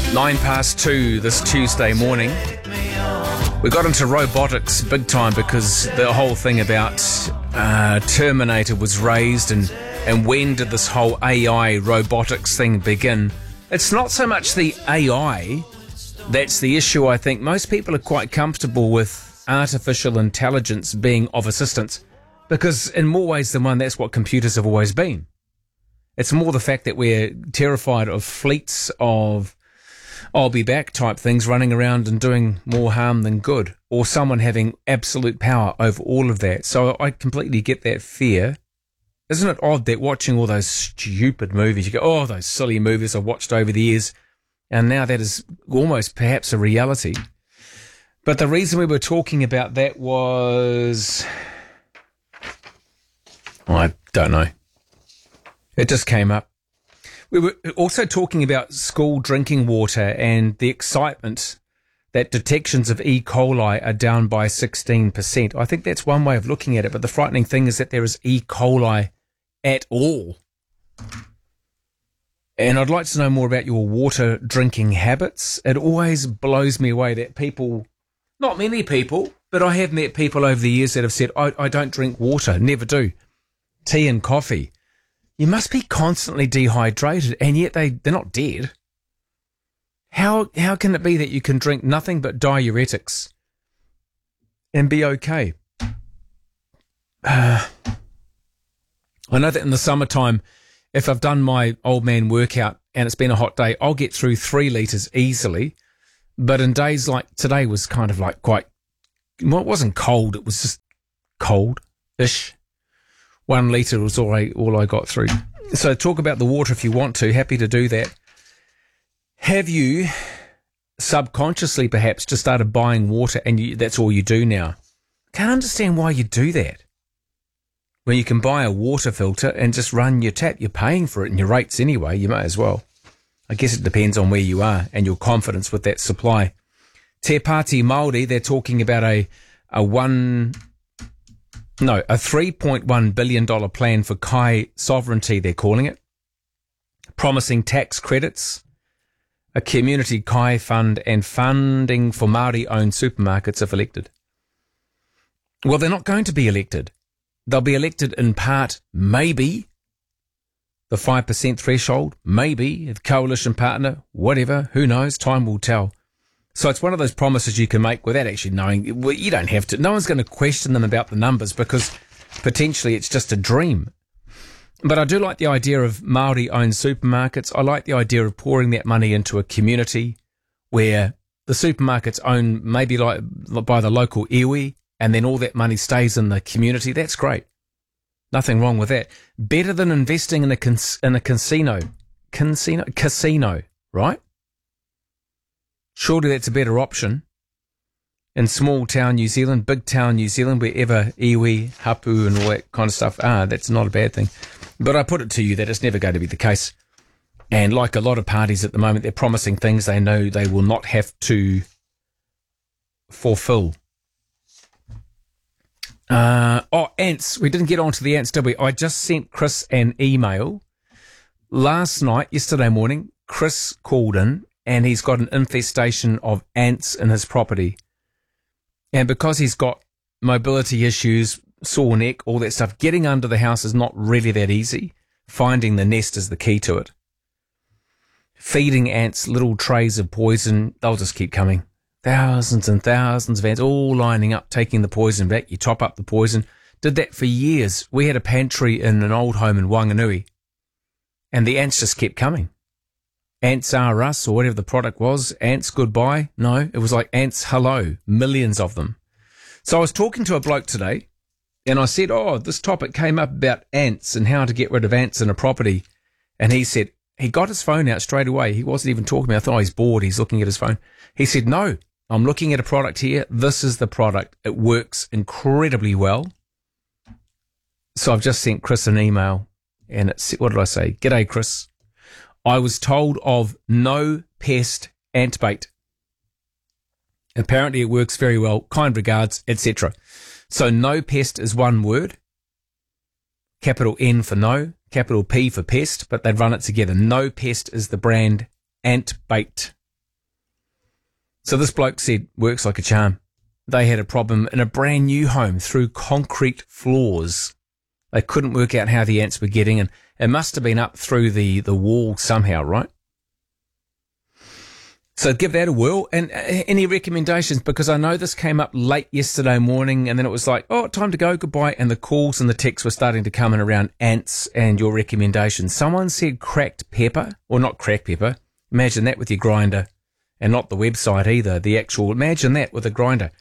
2:09 this Tuesday morning. We got into robotics big time because the whole thing about Terminator was raised, and when did this whole AI robotics thing begin? It's not so much the AI that's the issue. I think most people are quite comfortable with artificial intelligence being of assistance because in more ways than one, that's what computers have always been. It's more the fact that we're terrified of fleets of I'll be back type things running around and doing more harm than good, or someone having absolute power over all of that. So I completely get that fear. Isn't it odd that watching all those stupid movies, you go, oh, those silly movies I've watched over the years, and now that is almost perhaps a reality. But the reason we were talking about that was, I don't know. It just came up. We were also talking about school drinking water and the excitement that detections of E. coli are down by 16%. I think that's one way of looking at it, but the frightening thing is that there is E. coli at all. And I'd like to know more about your water drinking habits. It always blows me away that people, not many people, but I have met people over the years that have said, I don't drink water, never do. Tea and coffee. You must be constantly dehydrated, and yet they're not dead. How can it be that you can drink nothing but diuretics and be okay? I know that in the summertime, if I've done my old man workout and it's been a hot day, I'll get through 3 litres easily. But in days like today was kind of like quite, well, it wasn't cold, it was just cold-ish. 1 litre was all I got through. So talk about the water if you want to. Happy to do that. Have you subconsciously perhaps just started buying water and that's all you do now? Can't understand why you do that. When you can buy a water filter and just run your tap, you're paying for it and your rates anyway, you may as well. I guess it depends on where you are and your confidence with that supply. Te Pāti Māori, they're talking about a $3.1 billion plan for Kai sovereignty, they're calling it, promising tax credits, a community Kai fund, and funding for Māori-owned supermarkets if elected. Well, they're not going to be elected. They'll be elected in part, maybe, the 5% threshold, maybe, the coalition partner, whatever, who knows, time will tell. So it's one of those promises you can make without actually knowing. Well, you don't have to. No one's going to question them about the numbers because potentially it's just a dream. But I do like the idea of Māori-owned supermarkets. I like the idea of pouring that money into a community where the supermarket's owned maybe like by the local iwi, and then all that money stays in the community. That's great. Nothing wrong with that. Better than investing in a casino, right? Surely that's a better option. In small town New Zealand, big town New Zealand, wherever iwi, hapu and all that kind of stuff are, that's not a bad thing. But I put it to you that it's never going to be the case. And like a lot of parties at the moment, they're promising things they know they will not have to fulfill. Ants. We didn't get onto the ants, did we? I just sent Chris an email yesterday morning. Chris called in and he's got an infestation of ants in his property. And because he's got mobility issues, sore neck, all that stuff, getting under the house is not really that easy. Finding the nest is the key to it. Feeding ants little trays of poison, they'll just keep coming. Thousands and thousands of ants all lining up, taking the poison back. You top up the poison. Did that for years. We had a pantry in an old home in Wanganui, and the ants just kept coming. Ants are us, or whatever the product was. Ants goodbye. No, it was like ants hello. Millions of them. So I was talking to a bloke today, and I said, this topic came up about ants and how to get rid of ants in a property. And he said, he got his phone out straight away. He wasn't even talking to me. I thought he's bored. He's looking at his phone. He said, no, I'm looking at a product here. This is the product. It works incredibly well. So I've just sent Chris an email, and it's, what did I say? G'day, Chris. I was told of No Pest Antbait. Apparently it works very well. Kind regards, etc. So No Pest is one word. Capital N for no, capital P for pest, but they'd run it together. No Pest is the brand Antbait. So this bloke said, works like a charm. They had a problem in a brand new home through concrete floors. They couldn't work out how the ants were getting in. It must have been up through the wall somehow, right? So give that a whirl. And any recommendations? Because I know this came up late yesterday morning, and then it was like, oh, time to go, goodbye. And the calls and the texts were starting to come in around ants and your recommendations. Someone said cracked pepper, or not cracked pepper. Imagine that with your grinder, and not the website either. The actual, imagine that with a grinder.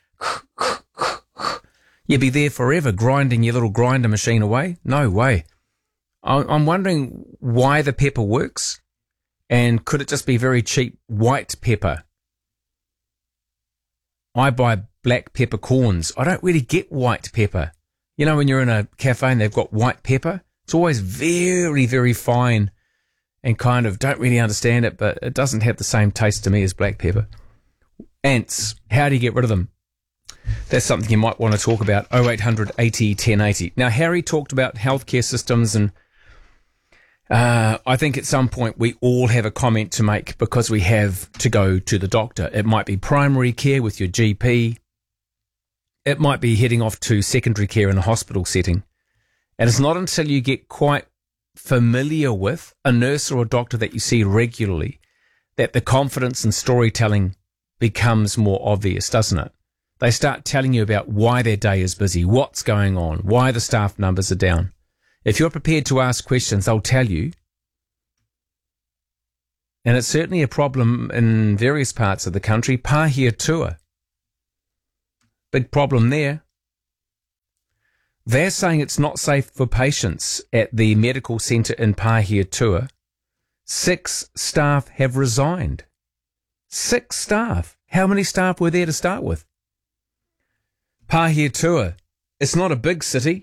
You'd be there forever grinding your little grinder machine away. No way. I'm wondering why the pepper works. And could it just be very cheap white pepper? I buy black peppercorns. I don't really get white pepper. You know, when you're in a cafe and they've got white pepper, it's always very, very fine and kind of don't really understand it, but it doesn't have the same taste to me as black pepper. Ants, how do you get rid of them? That's something you might want to talk about. 0800 80 1080. Now, Harry talked about healthcare systems, and I think at some point we all have a comment to make because we have to go to the doctor. It might be primary care with your GP. It might be heading off to secondary care in a hospital setting. And it's not until you get quite familiar with a nurse or a doctor that you see regularly that the confidence and storytelling becomes more obvious, doesn't it? They start telling you about why their day is busy, what's going on, why the staff numbers are down. If you're prepared to ask questions, they'll tell you. And it's certainly a problem in various parts of the country. Pahiatua. Big problem there. They're saying it's not safe for patients at the medical centre in Pahiatua. 6 staff have resigned. 6 staff. How many staff were there to start with? Pahiatua. It's not a big city.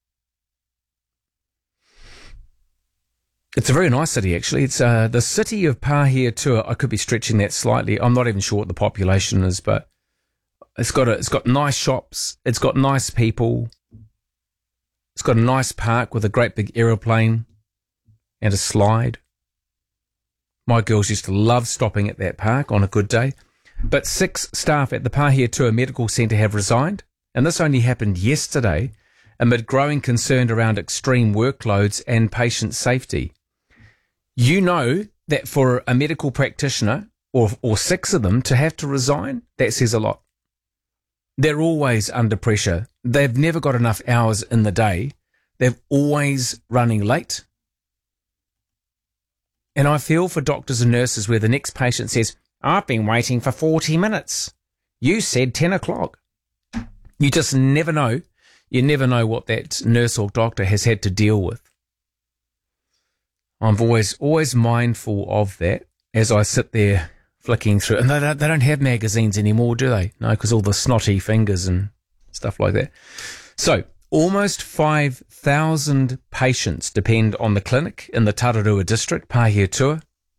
It's a very nice city, actually. It's the city of Pahiatua. I could be stretching that slightly. I'm not even sure what the population is, but it's got nice shops. It's got nice people. It's got a nice park with a great big aeroplane and a slide. My girls used to love stopping at that park on a good day. But 6 staff at the Pahiatua Medical Centre have resigned, and this only happened yesterday amid growing concern around extreme workloads and patient safety. You know that for a medical practitioner, or 6 of them, to have to resign, that says a lot. They're always under pressure. They've never got enough hours in the day. They're always running late. And I feel for doctors and nurses where the next patient says, I've been waiting for 40 minutes. You said 10 o'clock. You just never know. You never know what that nurse or doctor has had to deal with. I'm always mindful of that as I sit there flicking through. And they don't have magazines anymore, do they? No, because all the snotty fingers and stuff like that. So, almost 5,000 patients depend on the clinic in the Tararua district, Pahiatua.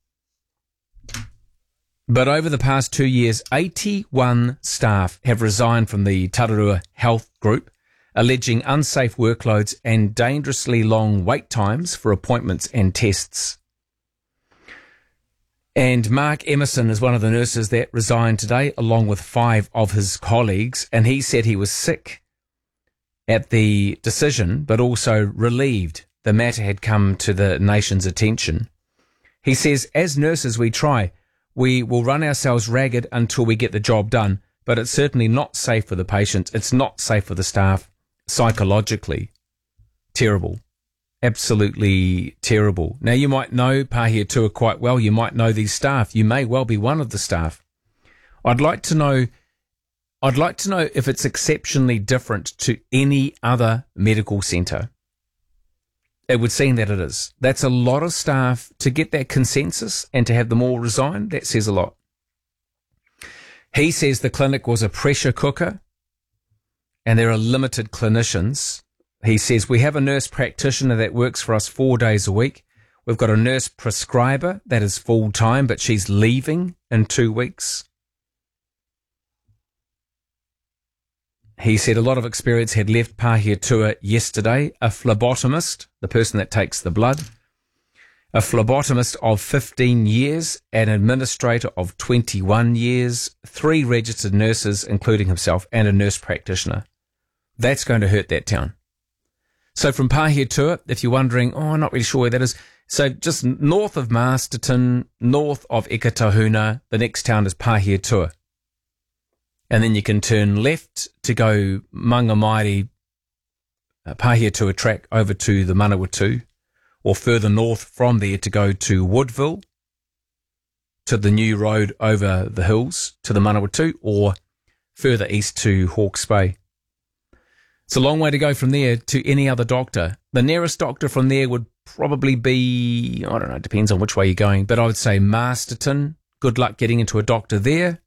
But over the past 2 years, 81 staff have resigned from the Tararua Health Group, alleging unsafe workloads and dangerously long wait times for appointments and tests. And Mark Emerson is one of the nurses that resigned today, along with 5 of his colleagues, and he said he was sick at the decision, but also relieved the matter had come to the nation's attention. He says, as nurses we will run ourselves ragged until we get the job done, but it's certainly not safe for the patients. It's not safe for the staff. Psychologically, terrible. Absolutely terrible. Now, you might know Pahiatua quite well. You might know these staff. You may well be one of the staff. I'd like to know if it's exceptionally different to any other medical centre. It would seem that it is. That's a lot of staff to get that consensus and to have them all resign. That says a lot. He says the clinic was a pressure cooker and there are limited clinicians. He says we have a nurse practitioner that works for us 4 days a week. We've got a nurse prescriber that is full-time, but she's leaving in 2 weeks. He said a lot of experience had left Pahiatua yesterday. A phlebotomist, the person that takes the blood. a phlebotomist of 15 years, an administrator of 21 years, 3 registered nurses, including himself, and a nurse practitioner. That's going to hurt that town. So from Pahiatua, if you're wondering, I'm not really sure where that is. So just north of Masterton, north of Ekatahuna, the next town is Pahiatua. And then you can turn left to go Mangamairi, Pahiatua track over to the Manawatu, or further north from there to go to Woodville, to the new road over the hills to the Manawatu, or further east to Hawke's Bay. It's a long way to go from there to any other doctor. The nearest doctor from there would probably be, I don't know, it depends on which way you're going, but I would say Masterton. Good luck getting into a doctor there.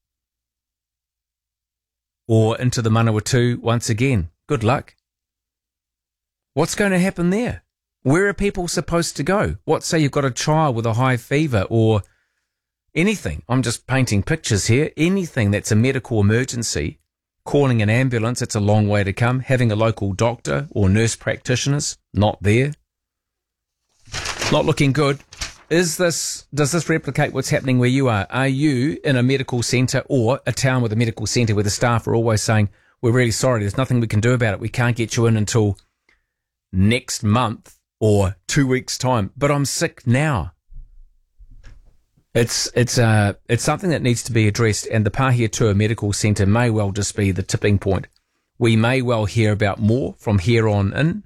Or into the Manawatu once again. Good luck. What's going to happen there? Where are people supposed to go? What, say you've got a child with a high fever or anything? I'm just painting pictures here. Anything that's a medical emergency. Calling an ambulance, it's a long way to come. Having a local doctor or nurse practitioners, not there. Not looking good. Does this replicate what's happening where you are? Are you in a medical centre or a town with a medical centre where the staff are always saying, we're really sorry, there's nothing we can do about it. We can't get you in until next month or 2 weeks' time. But I'm sick now. It's something that needs to be addressed, and the Pahiatua Medical Centre may well just be the tipping point. We may well hear about more from here on in.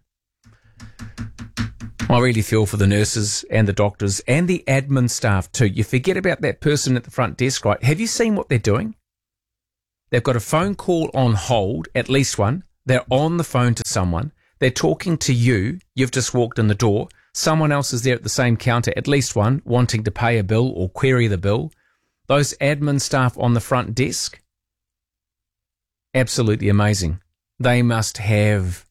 I really feel for the nurses and the doctors and the admin staff too. You forget about that person at the front desk, right? Have you seen what they're doing? They've got a phone call on hold, at least one. They're on the phone to someone. They're talking to you. You've just walked in the door. Someone else is there at the same counter, at least one, wanting to pay a bill or query the bill. Those admin staff on the front desk, absolutely amazing. They must have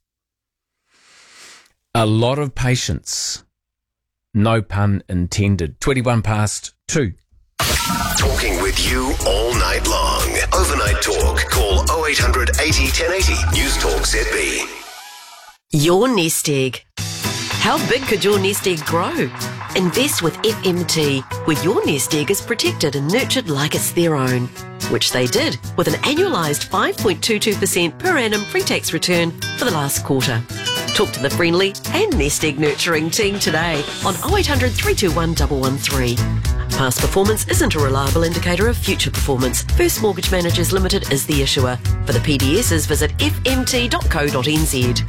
a lot of patience. No pun intended. 2. Talking with you all night long. Overnight talk. Call 0800 80 1080. News Talk ZB. Your nest egg. How big could your nest egg grow? Invest with FMT, where your nest egg is protected and nurtured like it's their own, which they did with an annualised 5.22% per annum pre-tax return for the last quarter. Talk to the friendly and nest egg nurturing team today on 0800 321 113. Past performance isn't a reliable indicator of future performance. First Mortgage Managers Limited is the issuer. For the PDSs, visit fmt.co.nz.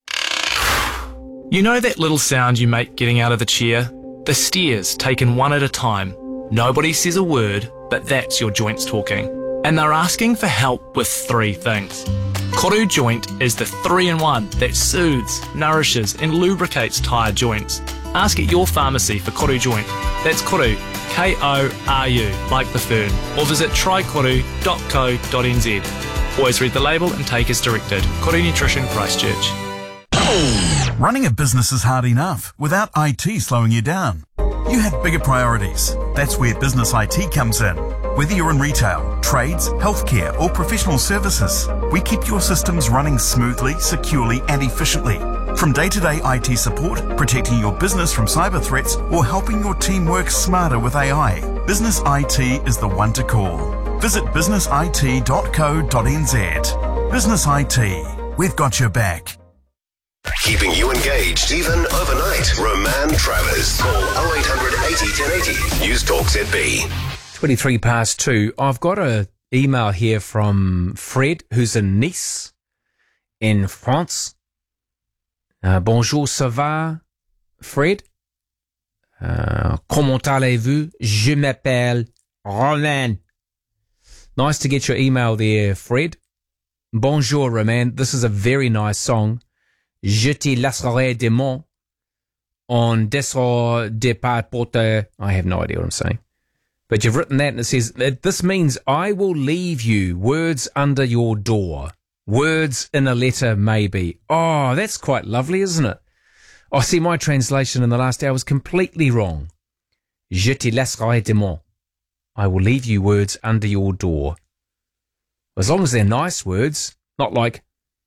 You know that little sound you make getting out of the chair? The steers taken one at a time. Nobody says a word, but that's your joints talking. And they're asking for help with 3 things. Koru Joint is the 3-in-1 that soothes, nourishes and lubricates tired joints. Ask at your pharmacy for Koru Joint. That's Koru, K-O-R-U, like the fern. Or visit trykoru.co.nz. Always read the label and take as directed. Koru Nutrition, Christchurch. Running a business is hard enough without IT slowing you down. You have bigger priorities. That's where Business IT comes in. Whether you're in retail, trades, healthcare or professional services, we keep your systems running smoothly, securely and efficiently. From day-to-day IT support, protecting your business from cyber threats or helping your team work smarter with AI, Business IT is the one to call. Visit businessit.co.nz. Business IT, we've got your back. Keeping you engaged even overnight. Roman Travers. Call 0800 80 1080. News Talk ZB. 2. I've got an email here from Fred, who's in Nice, in France. Bonjour, ça va, Fred? Comment allez-vous? Je m'appelle Roman. Nice to get your email there, Fred. Bonjour, Roman. This is a very nice song. Je te laisserai des mots en dessous de pas porter. I have no idea what I'm saying. But you've written that and it says, this means I will leave you words under your door. Words in a letter, maybe. Oh, that's quite lovely, isn't it? Oh, see, my translation in the last hour was completely wrong. Je te laisserai des mots. I will leave you words under your door. As long as they're nice words, not like,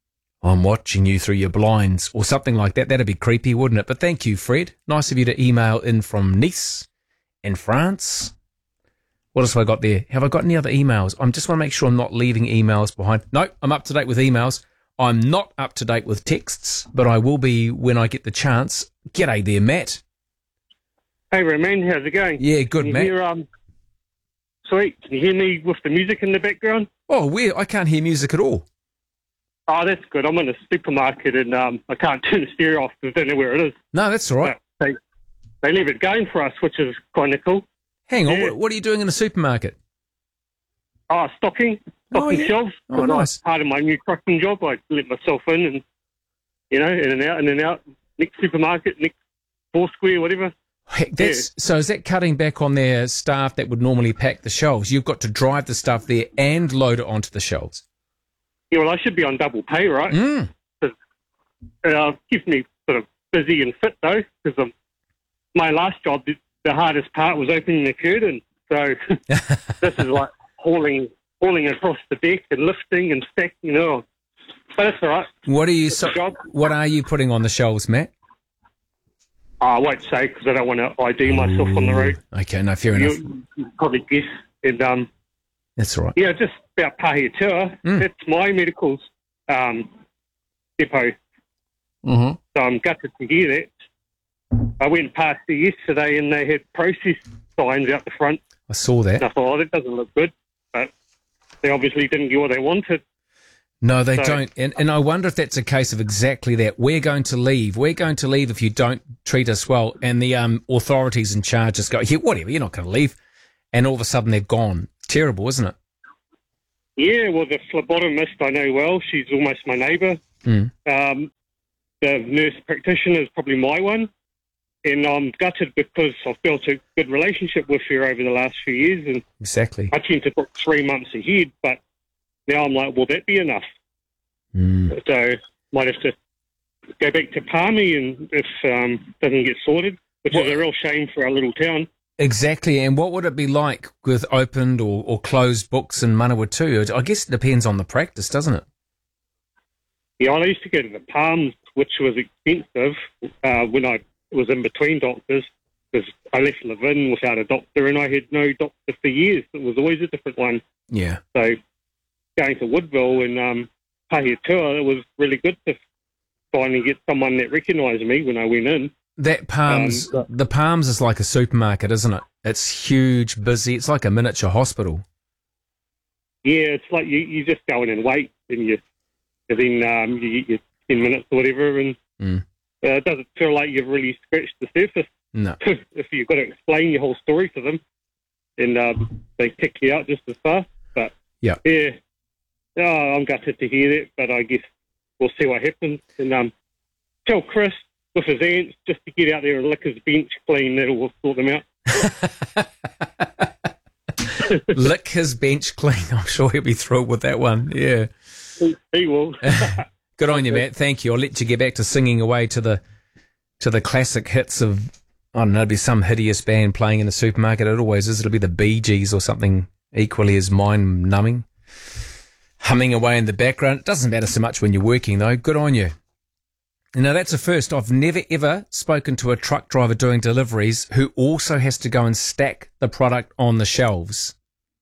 I'm watching you through your blinds or something like that. That'd be creepy, wouldn't it? But thank you, Fred. Nice of you to email in from Nice in France. What else have I got there? Have I got any other emails? I just want to make sure I'm not leaving emails behind. No, I'm up to date with emails. I'm not up to date with texts, but I will be when I get the chance. G'day there, Matt. Hey, Roman, how's it going? Yeah, good, Matt. Sweet. Can you hear me with the music in the background? Oh, weird. I can't hear music at all. Oh, that's good. I'm in a supermarket and I can't turn the stereo off because I don't know where it is. No, that's all right. They leave it going for us, which is kind of cool. Hang on. Yeah. What are you doing in a supermarket? Oh, stocking yeah. shelves. Oh, nice. Part of my new trucking job, I let myself in and, in and out, next supermarket, next Foursquare, whatever. Heck, So is that cutting back on their staff that would normally pack the shelves? You've got to drive the stuff there and load it onto the shelves. Yeah, well, I should be on double pay, right? Keeps me sort of busy and fit, though, because my last job, the hardest part was opening the curtain. So this is like hauling across the deck and lifting and stacking, But it's all right. What are you putting on the shelves, Matt? I won't say because I don't want to ID myself on the road. Okay, no, fair enough. You probably guess. And, that's all right. yeah, just about Pahiatua. That's my medicals depot. Mm-hmm. So I'm gutted to hear that. I went past there yesterday and they had process signs out the front. I saw that. And I thought, that doesn't look good. But they obviously didn't get what they wanted. No, they don't. And I wonder if that's a case of exactly that. We're going to leave. We're going to leave if you don't treat us well. And the authorities in charge just go, yeah, whatever, you're not going to leave. And all of a sudden they're gone. Terrible, isn't it? Yeah, well, the phlebotomist I know well. She's almost my neighbour. The nurse practitioner is probably my one. And I'm gutted because I've built a good relationship with her over the last few years. And exactly. I tend to book 3 months ahead, but now I'm like, will that be enough? So might have to go back to Palmy and if doesn't get sorted, which is a real shame for our little town. Exactly. And what would it be like with opened or closed books in Manawatu? I guess it depends on the practice, doesn't it? Yeah, I used to go to the Palms, which was expensive when I was in between doctors because I left Levin without a doctor and I had no doctor for years. It was always a different one. Yeah. So going to Woodville and Pahiatua, it was really good to finally get someone that recognised me when I went in. That Palms, the Palms is like a supermarket, isn't it? It's huge, busy. It's like a miniature hospital. Yeah, it's like you just go in and wait, and you get your 10 minutes or whatever, and it doesn't feel like you've really scratched the surface. No. If you've got to explain your whole story to them, and they kick you out just as fast. But yeah, I'm gutted to hear that, but I guess we'll see what happens. And tell Chris with his aunts just to get out there and lick his bench clean. That'll sort them out. Lick his bench clean. I'm sure he'll be thrilled with that one. Yeah. He will. Good on you, Matt. Thank you. I'll let you get back to singing away to the classic hits of, I don't know, it'll be some hideous band playing in the supermarket. It always is. It'll be the Bee Gees or something equally as mind-numbing. Humming away in the background. It doesn't matter so much when you're working, though. Good on you. Now, that's a first. I've never, ever spoken to a truck driver doing deliveries who also has to go and stack the product on the shelves.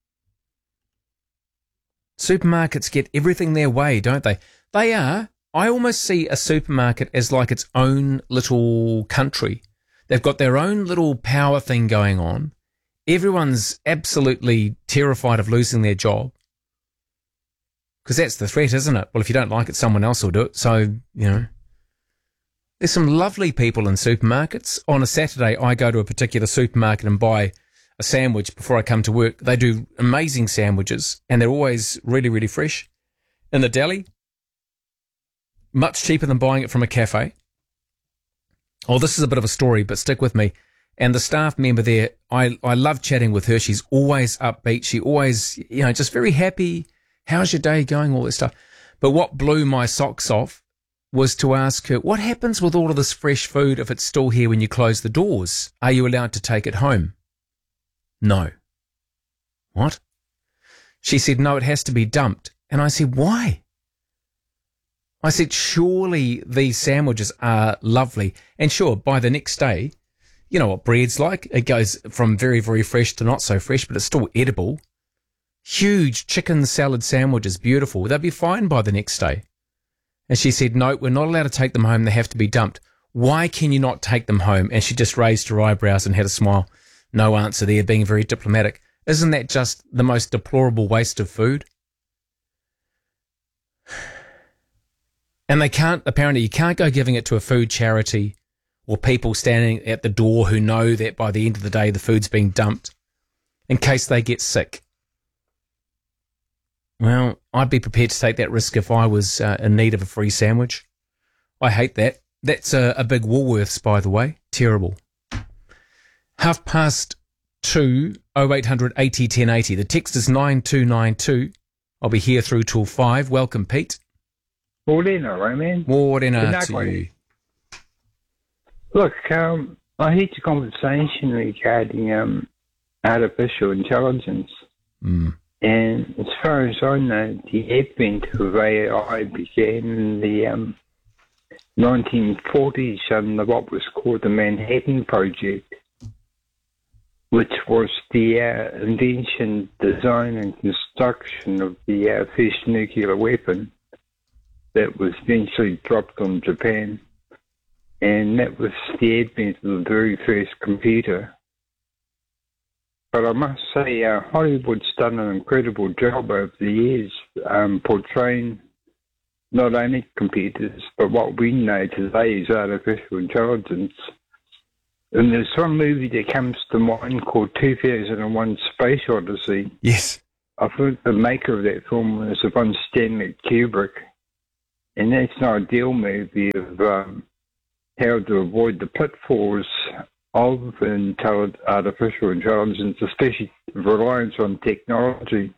Supermarkets get everything their way, don't they? They are. I almost see a supermarket as like its own little country. They've got their own little power thing going on. Everyone's absolutely terrified of losing their job. Because that's the threat, isn't it? Well, if you don't like it, someone else will do it. So, there's some lovely people in supermarkets. On a Saturday, I go to a particular supermarket and buy a sandwich before I come to work. They do amazing sandwiches, and they're always really, really fresh. In the deli, much cheaper than buying it from a cafe. Oh, this is a bit of a story, but stick with me. And the staff member there, I love chatting with her. She's always upbeat. She always, just very happy. How's your day going? All this stuff. But what blew my socks off was to ask her, what happens with all of this fresh food if it's still here when you close the doors? Are you allowed to take it home? No. What? She said, no, it has to be dumped. And I said, why? I said, surely these sandwiches are lovely. And sure, by the next day, you know what bread's like. It goes from very, very fresh to not so fresh, but it's still edible. Huge chicken salad sandwiches, beautiful. They'll be fine by the next day. And she said, no, we're not allowed to take them home. They have to be dumped. Why can you not take them home? And she just raised her eyebrows and had a smile. No answer there, being very diplomatic. Isn't that just the most deplorable waste of food? And apparently you can't go giving it to a food charity or people standing at the door who know that by the end of the day the food's being dumped in case they get sick. Well, I'd be prepared to take that risk if I was in need of a free sandwich. I hate that. That's a big Woolworths, by the way. Terrible. 2:30, 0800 80 1080. The text is 9292. I'll be here through till 5. Welcome, Pete. Morena, right, man? Morena to you. Look, I heard your conversation regarding artificial intelligence. Mm. And as far as I know, the advent of AI began in the 1940s under what was called the Manhattan Project, which was the invention, design and construction of the first nuclear weapon that was eventually dropped on Japan. And that was the advent of the very first computer. But I must say, Hollywood's done an incredible job over the years portraying not only computers, but what we know today is artificial intelligence. And there's one movie that comes to mind called 2001 Space Odyssey. Yes. I think the maker of that film was one Stanley Kubrick. And that's an ideal movie of how to avoid the pitfalls of artificial intelligence, especially reliance on technology.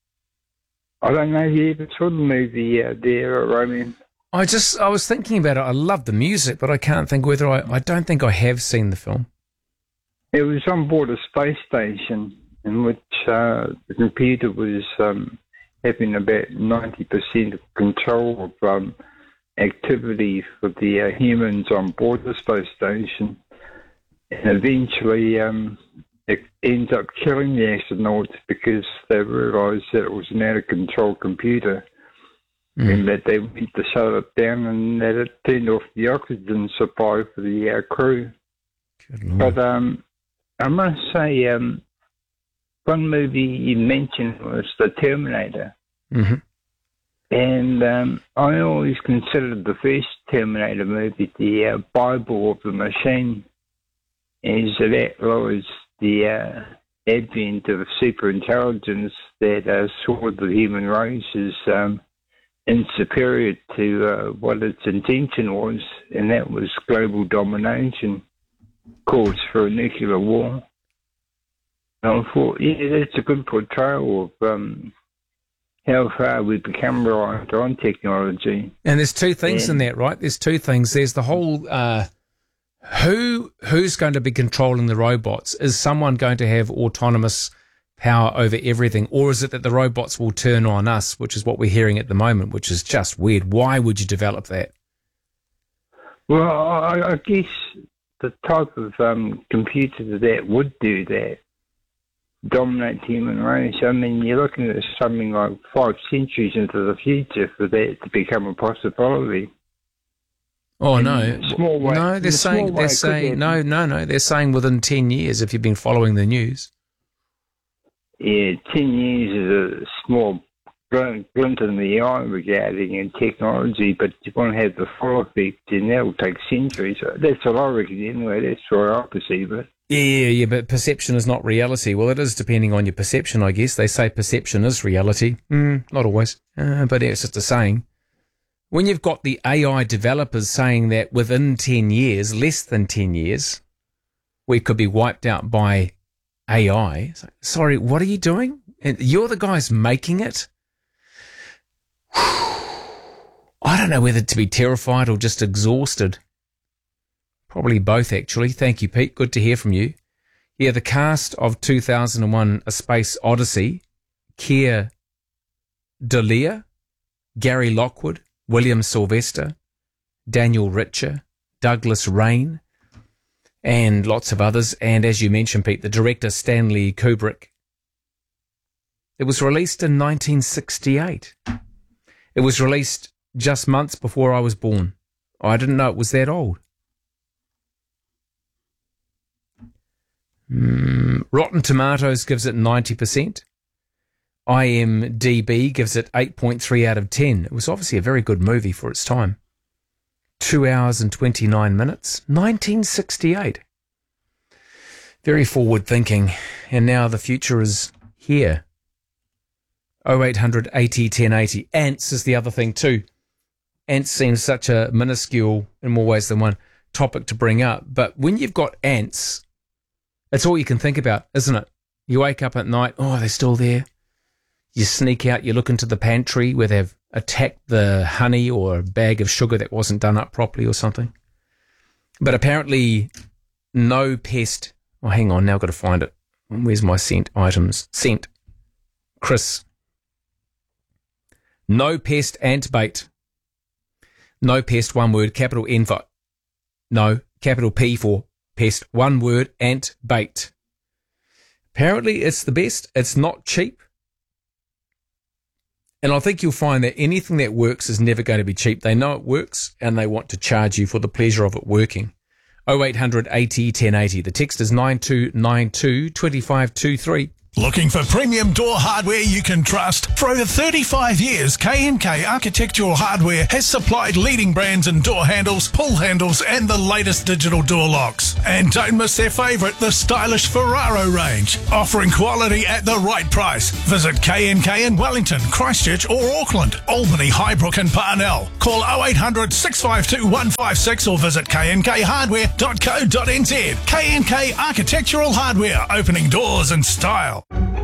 I don't know if you ever saw the movie there, Roman. I was thinking about it. I love the music, but I can't think whether I don't think I have seen the film. It was on board a space station in which the computer was having about 90% of control of activity for the humans on board the space station. And eventually it ends up killing the astronauts because they realised that it was an out-of-control computer and that they need to shut it down and that it turned off the oxygen supply for the crew. But I must say, one movie you mentioned was The Terminator. Mm-hmm. And I always considered the first Terminator movie the Bible of the machine, as that was the advent of superintelligence that saw the human race as inferior to what its intention was, and that was global domination, cause for a nuclear war. And I thought, yeah, that's a good portrayal of how far we've become reliant on technology. And there's two things in that, right? There's two things. There's the whole who's going to be controlling the robots? Is someone going to have autonomous power over everything, or is it that the robots will turn on us, which is what we're hearing at the moment, which is just weird. Why would you develop that? Well, I guess the type of computer that would do that, dominate the human race, I mean, you're looking at something like 5 centuries into the future for that to become a possibility. Oh, In no. a small way- No, in they're a small saying, way, they're it could saying, happen. no, they're saying within 10 years, if you've been following the news. Yeah, 10 years is a small glint in the eye regarding technology, but you want to have the full effect, and that will take centuries. That's what I reckon anyway. That's where I perceive it. Yeah, but perception is not reality. Well, it is depending on your perception, I guess. They say perception is reality. Not always, but it's just a saying. When you've got the AI developers saying that within 10 years, less than 10 years, we could be wiped out by AI. It's like, sorry, what are you doing? And you're the guys making it? I don't know whether to be terrified or just exhausted. Probably both, actually. Thank you, Pete. Good to hear from you. Yeah, the cast of 2001 A Space Odyssey, Keir Dullea, Gary Lockwood, William Sylvester, Daniel Richer, Douglas Rain, and lots of others. And as you mentioned, Pete, the director Stanley Kubrick. It was released in 1968. It was released just months before I was born. I didn't know it was that old. Rotten Tomatoes gives it 90%. IMDb gives it 8.3 out of 10. It was obviously a very good movie for its time. 2 hours and 29 minutes. 1968. Very forward thinking. And now the future is here. 0800 80 1080. Ants is the other thing too. Ants seems such a minuscule, in more ways than one, topic to bring up. But when you've got ants, it's all you can think about, isn't it? You wake up at night, oh, they're still there. You sneak out, you look into the pantry where they've attacked the honey or a bag of sugar that wasn't done up properly or something. But apparently no pest... Oh, hang on, now I've got to find it. Where's my scent items? Scent. Chris. No pest ant bait. No pest, one word, capital N for... No, capital P for pest, one word, ant bait. Apparently it's the best. It's not cheap. And I think you'll find that anything that works is never going to be cheap. They know it works and they want to charge you for the pleasure of it working. 0800 80 1080. The text is 9292 2523. Looking for premium door hardware you can trust? For over 35 years, K&K Architectural Hardware has supplied leading brands in door handles, pull handles, and the latest digital door locks. And don't miss their favourite, the stylish Ferraro range, offering quality at the right price. Visit K&K in Wellington, Christchurch or Auckland, Albany, Highbrook and Parnell. Call 0800 652 156 or visit knkhardware.co.nz. K&K Architectural Hardware, opening doors in style.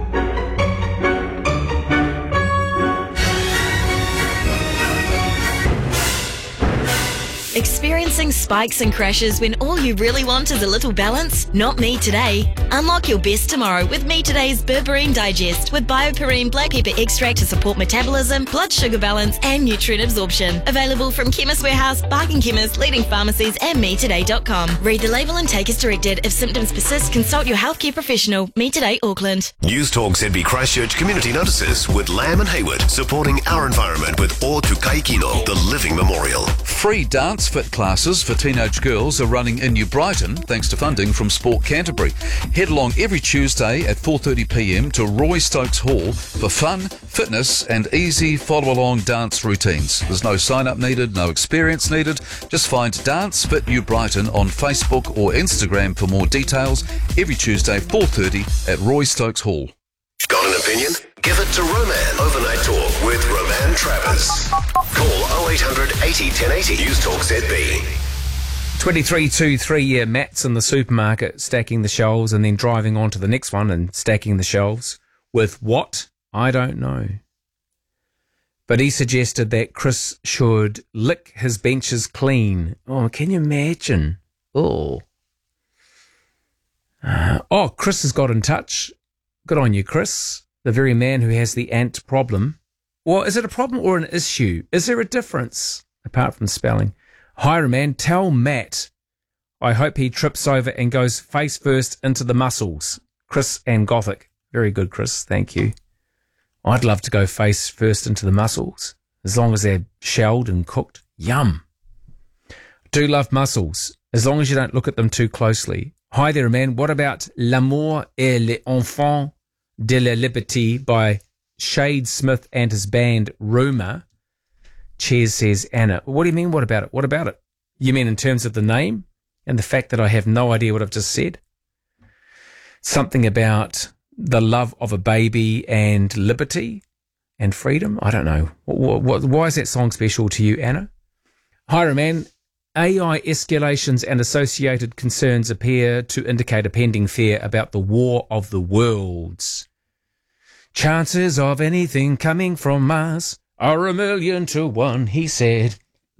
Experiencing spikes and crashes when all you really want is a little balance? Not me today. Unlock your best tomorrow with Me Today's Berberine Digest with BioPerine black pepper extract to support metabolism, blood sugar balance and nutrient absorption. Available from Chemist Warehouse, Barking Chemist, leading pharmacies and mettoday.com. Read the label and take as directed. If symptoms persist, consult your healthcare professional. Me Today, Auckland. News Talk ZB Christchurch Community Notices with Lamb and Hayward, supporting our environment with O Tukai Kino, the Living Memorial. Free dance fit classes for teenage girls are running in New Brighton thanks to funding from Sport Canterbury. Head along every Tuesday at 4:30pm to Roy Stokes Hall for fun, fitness and easy follow-along dance routines. There's no sign-up needed, no experience needed. Just find Dance Fit New Brighton on Facebook or Instagram for more details. Every Tuesday 4:30 at Roy Stokes Hall. Got an opinion? Give it to Roman. Overnight Talk with Roman Travers. Call 0800 80 1080. News Talk ZB. 2323, Matt's in the supermarket stacking the shelves and then driving on to the next one and stacking the shelves. With what? I don't know. But he suggested that Chris should lick his benches clean. Oh, can you imagine? Oh. Chris has got in touch. Good on you, Chris. The very man who has the ant problem. Well, is it a problem or an issue? Is there a difference, apart from spelling? Hi, man, tell Matt I hope he trips over and goes face first into the mussels. Chris and Gothic. Very good, Chris. Thank you. I'd love to go face first into the mussels, as long as they're shelled and cooked. Yum. Do love mussels, as long as you don't look at them too closely. Hi there, man. What about L'amour et les enfants de la liberté by Shade Smith and his band Rumour? Cheers, says Anna. What do you mean, what about it? What about it? You mean in terms of the name and the fact that I have no idea what I've just said? Something about the love of a baby and liberty and freedom? I don't know. Why is that song special to you, Anna? Hi, man. AI escalations and associated concerns appear to indicate a pending fear about the war of the worlds. Chances of anything coming from Mars are 1,000,000 to 1, he said.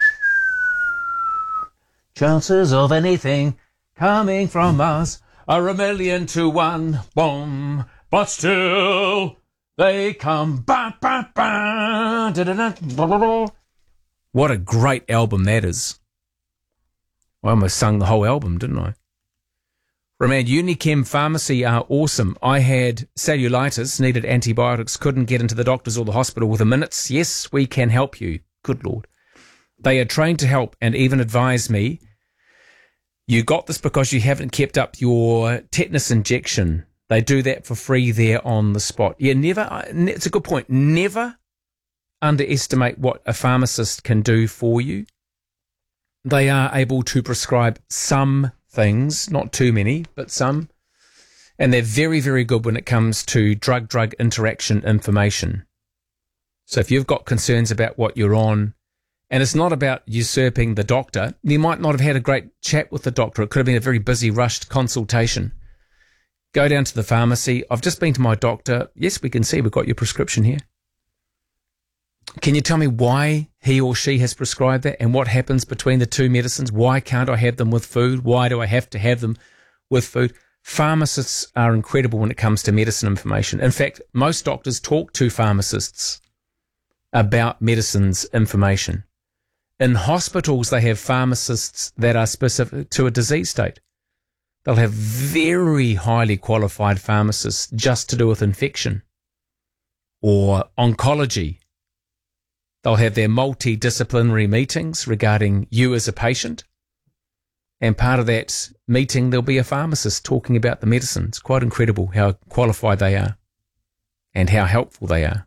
Chances of anything coming from Mars are 1,000,000 to 1, boom, but still they come. Ba, ba, ba, da, da, da, blah, blah, blah. What a great album that is. I almost sung the whole album, didn't I? Roman, Unichem Pharmacy are awesome. I had cellulitis, needed antibiotics, couldn't get into the doctors or the hospital within minutes. Yes, we can help you. Good Lord. They are trained to help and even advise me, you got this because you haven't kept up your tetanus injection. They do that for free there on the spot. Yeah, it's a good point. Never underestimate what a pharmacist can do for you. They are able to prescribe some things, not too many, but some. And they're very, very good when it comes to drug-drug interaction information. So if you've got concerns about what you're on, and it's not about usurping the doctor, you might not have had a great chat with the doctor. It could have been a very busy, rushed consultation. Go down to the pharmacy. I've just been to my doctor. Yes, we can see we've got your prescription here. Can you tell me why he or she has prescribed that and what happens between the two medicines? Why can't I have them with food? Why do I have to have them with food? Pharmacists are incredible when it comes to medicine information. In fact, most doctors talk to pharmacists about medicines information. In hospitals, they have pharmacists that are specific to a disease state. They'll have very highly qualified pharmacists just to do with infection or oncology. They'll have their multidisciplinary meetings regarding you as a patient. And part of that meeting, there'll be a pharmacist talking about the medicine. It's quite incredible how qualified they are and how helpful they are.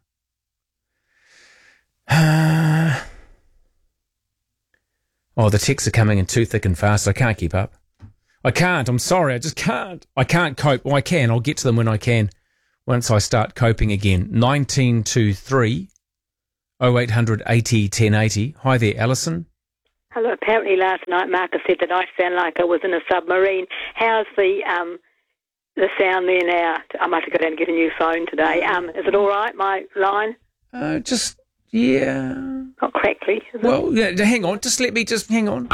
Oh, the texts are coming in too thick and fast. I can't keep up. I can't. I'm sorry. I just can't. I can't cope. Well, I can. I'll get to them when I can, once I start coping again. 1923 0800 80 1080. Hi there, Alison. Hello. Apparently last night Marcus said that I sound like I was in a submarine. How's the sound there now? I must have got down and get a new phone today. Is it all right, my line? Yeah. Not crackly, is it? Well, yeah, hang on. Hang on.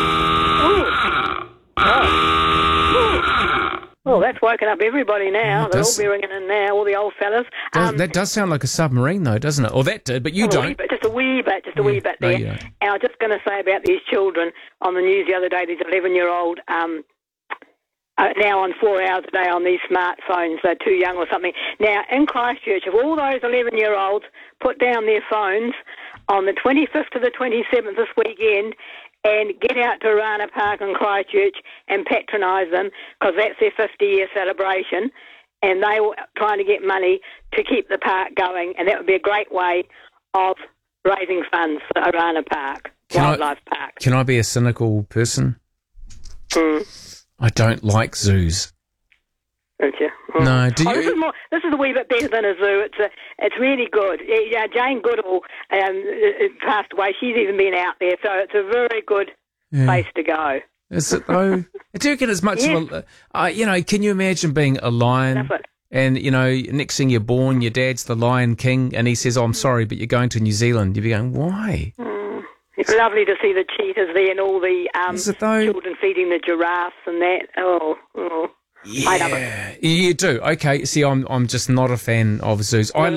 Oh, that's woken up everybody now. They're all be ringing in now, all the old fellas. That does sound like a submarine, though, doesn't it? Or that did, but you don't. Just a wee bit there. No, and I was just going to say about these children on the news the other day, these 11-year-old now on 4 hours a day on these smartphones. They're too young or something. Now, in Christchurch, if all those 11-year-olds put down their phones on the 25th to the 27th this weekend and get out to Rana Park in Christchurch and patronise them, because that's their 50-year celebration, and they were trying to get money to keep the park going, and that would be a great way of raising funds for Rana Park, Wildlife Park. Can I be a cynical person? I don't like zoos. Don't you? No, do you? This is a wee bit better than a zoo. It's really good. Yeah, Jane Goodall passed away. She's even been out there, so it's a very good place to go. Is it though? Do you reckon as much of a, can you imagine being a lion and, next thing you're born, your dad's the Lion King and he says, I'm sorry, but you're going to New Zealand. You'd be going, why? It's lovely to see the cheetahs there and all the children feeding the giraffes and that. Oh. Yeah, I love it. You do. Okay, see, I'm just not a fan of zoos. I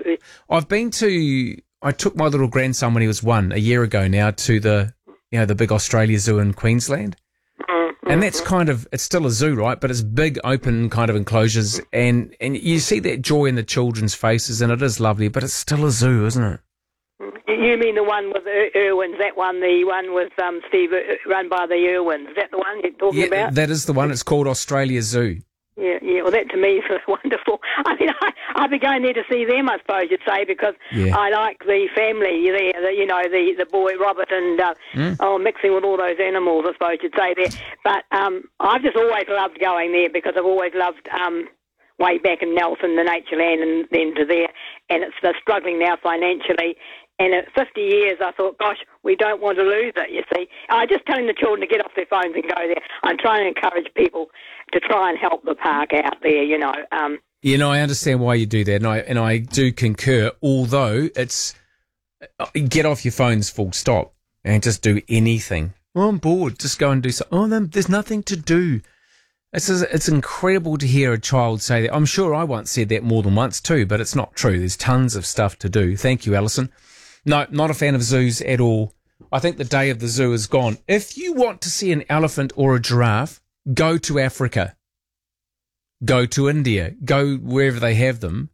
took my little grandson when he was 1 a year ago now to the big Australia Zoo in Queensland. And that's it's still a zoo, right? But it's big, open kind of enclosures. And you see that joy in the children's faces, and it is lovely, but it's still a zoo, isn't it? You mean the one with Irwins, that one, the one with Steve, run by the Irwins. Is that the one you're talking about? Yeah, that is the one. It's called Australia Zoo. Yeah. Well, that to me is wonderful. I mean, I'd be going there to see them, I suppose you'd say, because I like the family there, the boy Robert and mixing with all those animals, I suppose you'd say there. But I've just always loved going there because I've always loved way back in Nelson, the Natureland, and then to there. And they're struggling now financially. And at 50 years, I thought, gosh, we don't want to lose it, you see. I'm just telling the children to get off their phones and go there. I'm trying to encourage people to try and help the park out there, I understand why you do that, and I do concur, although it's get off your phones full stop and just do anything. Oh, I'm bored. Just go and do something. Oh, there's nothing to do. It's incredible to hear a child say that. I'm sure I once said that more than once too, but it's not true. There's tons of stuff to do. Thank you, Alison. No, not a fan of zoos at all. I think the day of the zoo is gone. If you want to see an elephant or a giraffe, go to Africa. Go to India. Go wherever they have them.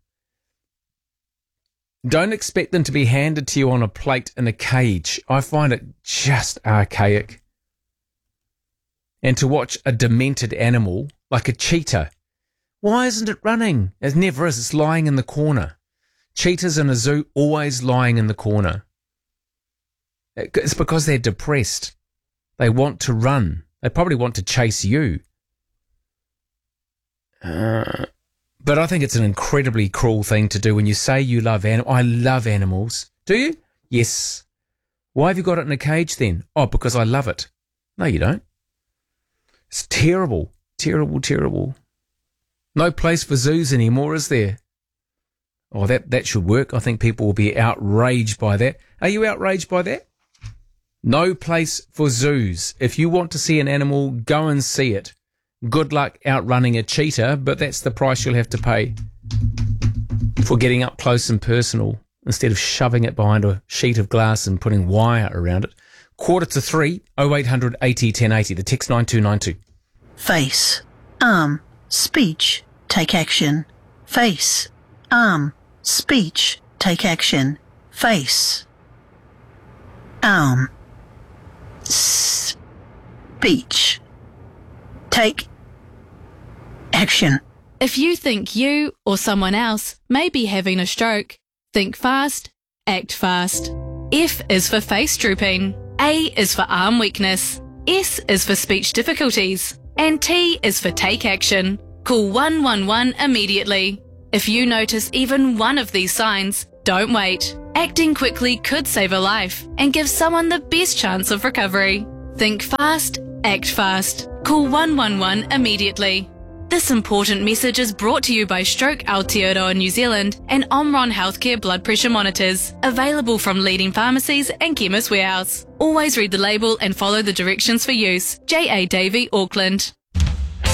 Don't expect them to be handed to you on a plate in a cage. I find it just archaic. And to watch a demented animal like a cheetah. Why isn't it running? It never is. It's lying in the corner. Cheetahs in a zoo always lying in the corner. It's because they're depressed. They want to run. They probably want to chase you. But I think it's an incredibly cruel thing to do when you say you love animals. I love animals. Do you? Yes. Why have you got it in a cage then? Oh, because I love it. No, you don't. It's terrible. Terrible, terrible. No place for zoos anymore, is there? Oh, that should work. I think people will be outraged by that. Are you outraged by that? No place for zoos. If you want to see an animal, go and see it. Good luck outrunning a cheetah, but that's the price you'll have to pay for getting up close and personal instead of shoving it behind a sheet of glass and putting wire around it. 2:45, 0800 80 1080, the text 9292. Face, arm, speech, take action. Face, arm, speech, take action. Face, arm, speech, take action. If you think you or someone else may be having a stroke, think fast, act fast. F is for face drooping. A is for arm weakness. S is for speech difficulties. And T is for take action. Call 111 immediately. If you notice even one of these signs, don't wait. Acting quickly could save a life and give someone the best chance of recovery. Think fast, act fast. Call 111 immediately. This important message is brought to you by Stroke Aotearoa New Zealand and Omron Healthcare blood pressure monitors, available from leading pharmacies and Chemist Warehouse. Always read the label and follow the directions for use. J.A. Davey, Auckland.